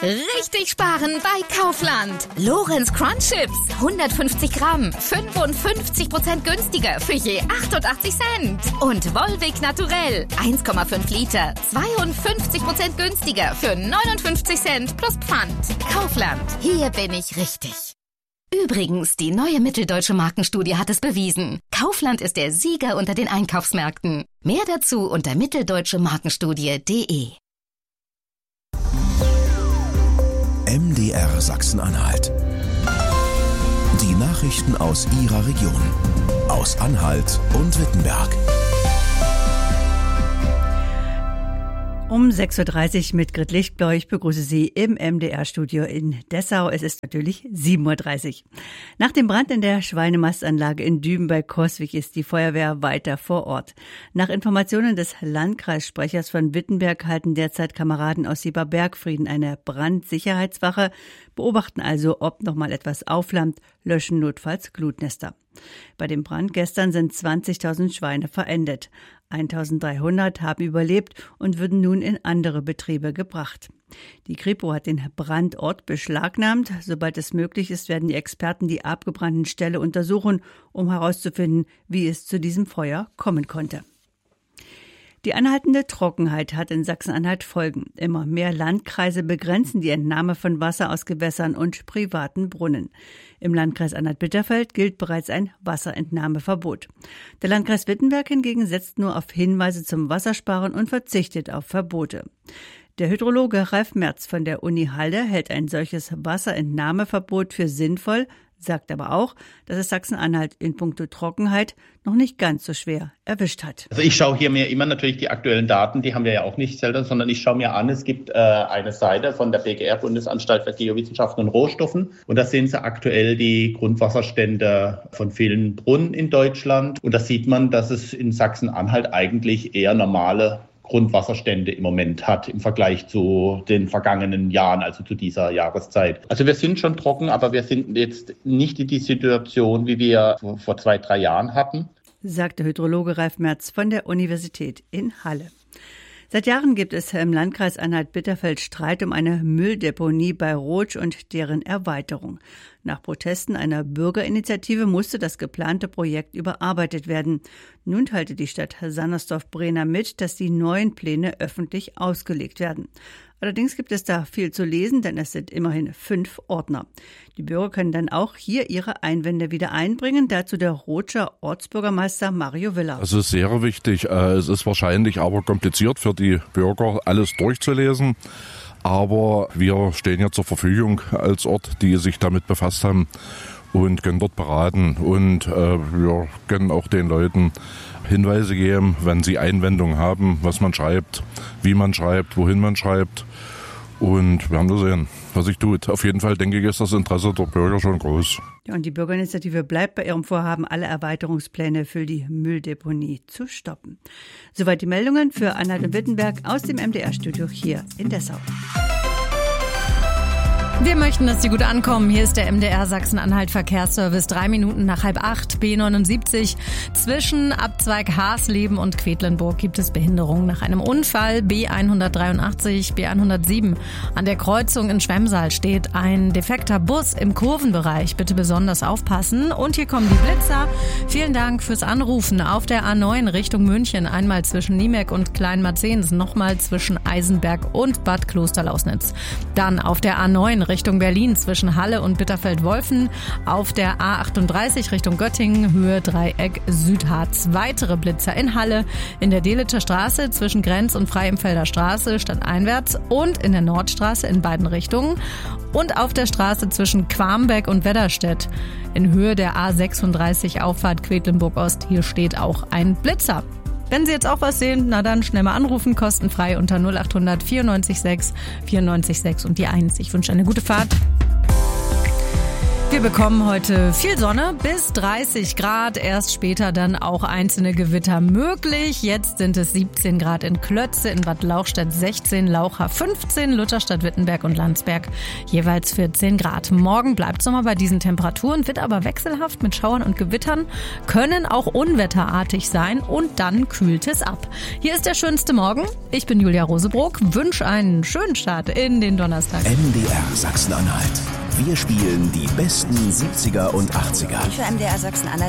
Richtig sparen bei Kaufland. Lorenz Crunch Chips, 150 Gramm, 55% günstiger für je 88 Cent. Und Volvic Naturell, 1,5 Liter, 52% günstiger für 59 Cent plus Pfand. Kaufland, hier bin ich richtig. Übrigens, die neue Mitteldeutsche Markenstudie hat es bewiesen. Kaufland ist der Sieger unter den Einkaufsmärkten. Mehr dazu unter mitteldeutschemarkenstudie.de. MDR Sachsen-Anhalt. Die Nachrichten aus Ihrer Region. Aus Anhalt und Wittenberg. Um 6.30 Uhr mit Grit Lichtblau. Ich begrüße Sie im MDR-Studio in Dessau. Es ist natürlich 7.30 Uhr. Nach dem Brand in der Schweinemastanlage in Düben bei Coswig ist die Feuerwehr weiter vor Ort. Nach Informationen des Landkreissprechers von Wittenberg halten derzeit Kameraden aus Sieberbergfrieden eine Brandsicherheitswache, beobachten also, ob noch mal etwas aufflammt, löschen notfalls Glutnester. Bei dem Brand gestern sind 20.000 Schweine verendet. 1.300 haben überlebt und würden nun in andere Betriebe gebracht. Die Kripo hat den Brandort beschlagnahmt. Sobald es möglich ist, werden die Experten die abgebrannten Ställe untersuchen, um herauszufinden, wie es zu diesem Feuer kommen konnte. Die anhaltende Trockenheit hat in Sachsen-Anhalt Folgen. Immer mehr Landkreise begrenzen die Entnahme von Wasser aus Gewässern und privaten Brunnen. Im Landkreis Anhalt-Bitterfeld gilt bereits ein Wasserentnahmeverbot. Der Landkreis Wittenberg hingegen setzt nur auf Hinweise zum Wassersparen und verzichtet auf Verbote. Der Hydrologe Ralf Merz von der Uni Halle hält ein solches Wasserentnahmeverbot für sinnvoll, sagt aber auch, dass es Sachsen-Anhalt in puncto Trockenheit noch nicht ganz so schwer erwischt hat. Also ich schaue hier mir immer natürlich die aktuellen Daten, die haben wir ja auch nicht selten, sondern ich schaue mir an, es gibt eine Seite von der BGR, Bundesanstalt für Geowissenschaften und Rohstoffen, und da sehen Sie aktuell die Grundwasserstände von vielen Brunnen in Deutschland, und da sieht man, dass es in Sachsen-Anhalt eigentlich eher normale Grundwasserstände im Moment hat im Vergleich zu den vergangenen Jahren, also zu dieser Jahreszeit. Also wir sind schon trocken, aber wir sind jetzt nicht in die Situation, wie wir vor 2-3 Jahren hatten, sagt der Hydrologe Ralf Merz von der Universität in Halle. Seit Jahren gibt es im Landkreis Anhalt-Bitterfeld Streit um eine Mülldeponie bei Rotsch und deren Erweiterung. Nach Protesten einer Bürgerinitiative musste das geplante Projekt überarbeitet werden. Nun teilte die Stadt Sannersdorf-Brenner mit, dass die neuen Pläne öffentlich ausgelegt werden. Allerdings gibt es da viel zu lesen, denn es sind immerhin 5 Ordner. Die Bürger können dann auch hier ihre Einwände wieder einbringen. Dazu der Rotscher Ortsbürgermeister Mario Willer. Es ist sehr wichtig. Es ist wahrscheinlich aber kompliziert für die Bürger, alles durchzulesen. Aber wir stehen ja zur Verfügung als Ort, die sich damit befasst haben und können dort beraten. Und wir können auch den Leuten Hinweise geben, wenn sie Einwendungen haben, was man schreibt, wie man schreibt, wohin man schreibt. Und wir haben da sehen, was sich tut. Auf jeden Fall, denke ich, ist das Interesse der Bürger schon groß. Ja, und die Bürgerinitiative bleibt bei ihrem Vorhaben, alle Erweiterungspläne für die Mülldeponie zu stoppen. Soweit die Meldungen für Anhalt und Wittenberg aus dem MDR-Studio hier in Dessau. Wir möchten, dass Sie gut ankommen. Hier ist der MDR Sachsen-Anhalt Verkehrsservice. 7:03 B79, B79. Zwischen Abzweig Hasleben und Quedlinburg gibt es Behinderungen nach einem Unfall. B183, B107. An der Kreuzung in Schwemmsaal steht ein defekter Bus im Kurvenbereich. Bitte besonders aufpassen. Und hier kommen die Blitzer. Vielen Dank fürs Anrufen. Auf der A9 Richtung München. Einmal zwischen Niemek und Kleinmarzens. Nochmal zwischen Eisenberg und Bad Klosterlausnitz. Dann auf der A9 Richtung Berlin zwischen Halle und Bitterfeld-Wolfen, auf der A38 Richtung Göttingen, Höhe Dreieck Südharz. Weitere Blitzer in Halle, in der Delitscher Straße zwischen Grenz und Freienfelder Straße stadteinwärts und in der Nordstraße in beiden Richtungen und auf der Straße zwischen Quambeck und Wedderstedt in Höhe der A36 Auffahrt Quedlinburg-Ost. Hier steht auch ein Blitzer. Wenn Sie jetzt auch was sehen, na dann schnell mal anrufen, kostenfrei unter 0800 94 6 94 6 und die 1. Ich wünsche eine gute Fahrt. Wir bekommen heute viel Sonne, bis 30 Grad, erst später dann auch einzelne Gewitter möglich. Jetzt sind es 17 Grad in Klötze, in Bad Lauchstädt 16, Laucha 15, Lutherstadt, Wittenberg und Landsberg jeweils 14 Grad. Morgen bleibt es nochmal bei diesen Temperaturen, wird aber wechselhaft mit Schauern und Gewittern, können auch unwetterartig sein und dann kühlt es ab. Hier ist der schönste Morgen. Ich bin Julia Rosebrock, wünsche einen schönen Start in den Donnerstag. MDR Sachsen-Anhalt. Wir spielen die besten 70er und 80er. Für MDR Sachsen-Anhalt